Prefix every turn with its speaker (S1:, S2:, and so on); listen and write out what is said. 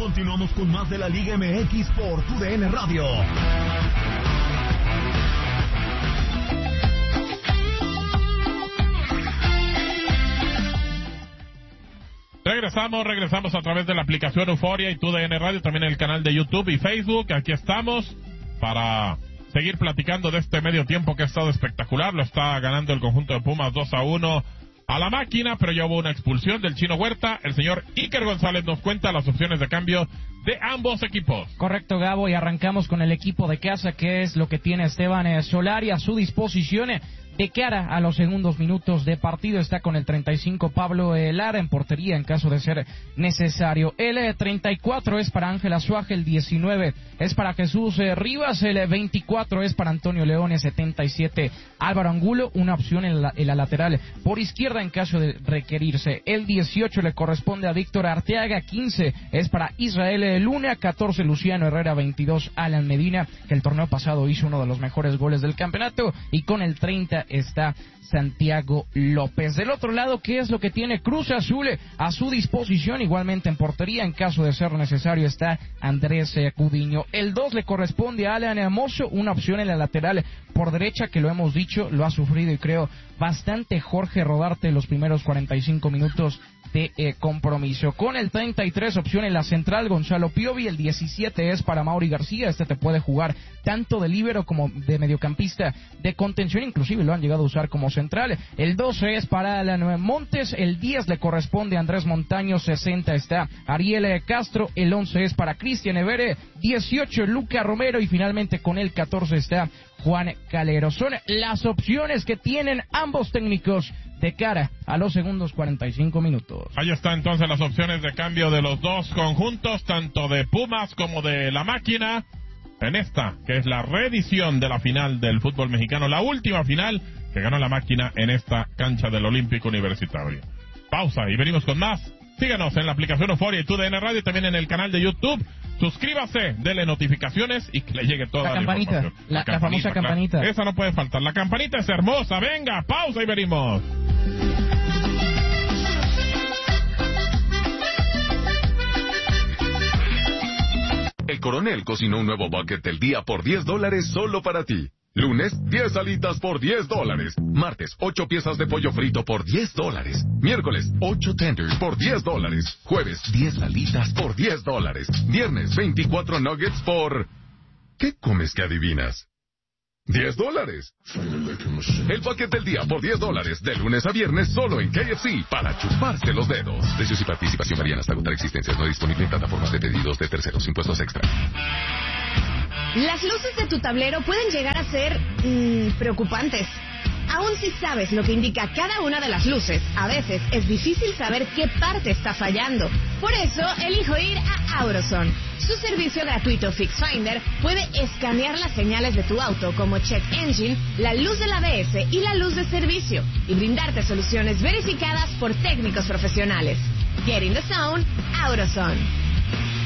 S1: Continuamos con más de la Liga MX por TUDN Radio.
S2: Regresamos a través de la aplicación Euforia y TUDN Radio, también en el canal de YouTube y Facebook. Aquí estamos para seguir platicando de este medio tiempo que ha estado espectacular. Lo está ganando el conjunto de Pumas 2-1 a la Máquina, pero ya hubo una expulsión del Chino Huerta. El señor Iker González nos cuenta las opciones de cambio de ambos equipos.
S3: Correcto, Gabo, y arrancamos con el equipo de casa, que es lo que tiene Esteban Solari a su disposición. De cara a los segundos minutos de partido está con el 35 Pablo Lara en portería en caso de ser necesario. El 34 es para Ángel Azuaje, el 19 es para Jesús Rivas, el 24 es para Antonio Leone, 77 Álvaro Angulo, una opción en la lateral por izquierda en caso de requerirse. El 18 le corresponde a Víctor Arteaga, 15 es para Israel Luna, 14 Luciano Herrera, 22 Alan Medina, que el torneo pasado hizo uno de los mejores goles del campeonato, y con el 30 está Santiago López. Del otro lado, ¿qué es lo que tiene Cruz Azul a su disposición? Igualmente en portería, en caso de ser necesario, está Andrés Cudiño. El 2 le corresponde a Alan Mozo, una opción en la lateral por derecha, que lo hemos dicho, lo ha sufrido y creo bastante Jorge Rodarte los primeros 45 minutos de compromiso. Con el 33, opción en la central, Gonzalo Piovi. El 17 es para Mauri García. Este te puede jugar tanto de líbero como de mediocampista de contención, inclusive lo han llegado a usar como central. El 12 es para Alan Montes. El 10 le corresponde a Andrés Montaño. 60 está Ariel Castro. El 11 es para Cristian Evere. 18 Luca Romero, y finalmente con el 14 está Juan Calero. Son las opciones que tienen ambos técnicos de cara a los segundos 45 minutos.
S2: Ahí está entonces las opciones de cambio de los dos conjuntos, tanto de Pumas como de la Máquina, en esta, que es la reedición de la final del fútbol mexicano, la última final que ganó la Máquina en esta cancha del Olímpico Universitario. Pausa y venimos con más. Síganos en la aplicación Euforia y TUDN Radio, también en el canal de YouTube. Suscríbase, dele notificaciones y que le llegue toda la información.
S3: La famosa campanita.
S2: Esa no puede faltar. La campanita es hermosa. Venga, pausa y venimos.
S4: El Coronel cocinó un nuevo bucket del día por $10 solo para ti. Lunes, 10 alitas por $10. Martes, 8 piezas de pollo frito por $10. Miércoles, 8 tenders por $10. Jueves, 10 alitas por $10. Viernes, 24 nuggets por... ¿Qué comes que adivinas? $10. El bucket del día por $10, de lunes a viernes solo en KFC, para chuparse los dedos. Precios y participación varían hasta agotar existencias. No disponible en plataformas de pedidos de terceros. Impuestos extra.
S5: Las luces de tu tablero pueden llegar a ser preocupantes. Aún si sabes lo que indica cada una de las luces, a veces es difícil saber qué parte está fallando. Por eso, elijo ir a Auroson. Su servicio gratuito FixFinder puede escanear las señales de tu auto como Check Engine, la luz del ABS y la luz de servicio, y brindarte soluciones verificadas por técnicos profesionales. Get in the zone, Auroson.